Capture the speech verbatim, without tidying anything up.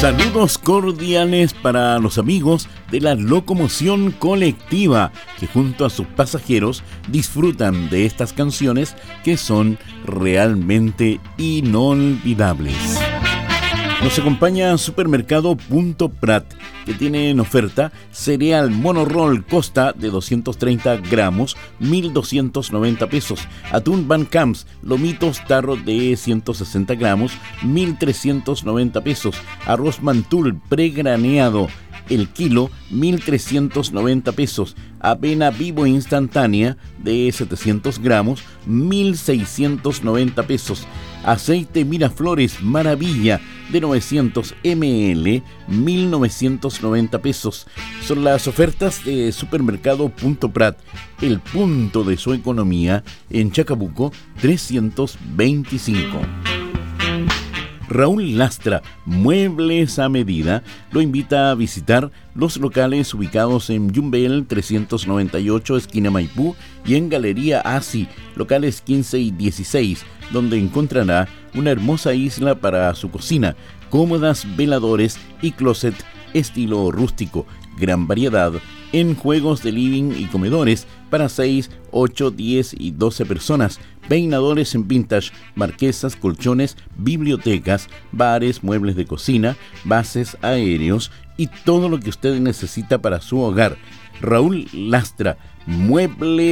Saludos cordiales para los amigos de la locomoción colectiva que junto a sus pasajeros disfrutan de estas canciones que son realmente inolvidables. Nos acompaña Supermercado Punto Prat, que tiene en oferta cereal Monoroll Costa de doscientos treinta gramos, mil doscientos noventa pesos. Atún Van Camps, lomitos tarro de ciento sesenta gramos, mil trescientos noventa pesos. Arroz Mantul pregraneado, el kilo, mil trescientos noventa pesos. Avena Vivo instantánea de setecientos gramos, mil seiscientos noventa pesos. Aceite Miraflores Maravilla de novecientos mililitros, mil novecientos noventa pesos. Son las ofertas de Supermercado Punto Prat, el punto de su economía en Chacabuco trescientos veinticinco. Raúl Lastra, Muebles a Medida, lo invita a visitar los locales ubicados en Yumbel trescientos noventa y ocho, esquina Maipú, y en Galería Asi, locales quince y dieciséis, donde encontrará una hermosa isla para su cocina, cómodas veladores y closet estilo rústico, gran variedad en juegos de living y comedores para seis, ocho, diez y doce personas, peinadores en vintage, marquesas, colchones, bibliotecas, bares, muebles de cocina, bases aéreos y todo lo que usted necesita para su hogar. Raúl Lastra, Muebles